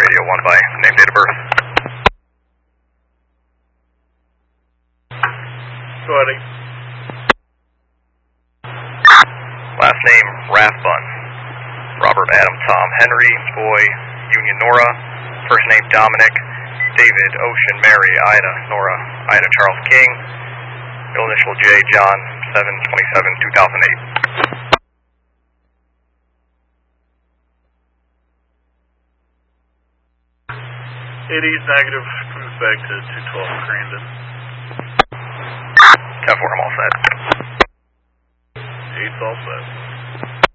Radio 1 by name, date of birth. Go ahead. Last name, Rathbun. Robert, Adam, Tom, Henry, Boy, Union, Nora. First name, Dominic. David, Ocean, Mary, Ida, Nora, Ida, Charles King. Middle initial J, John, 7/27/2008. It is negative. Move back to 212 Crandon. 10-4, I'm all set. 8's all set.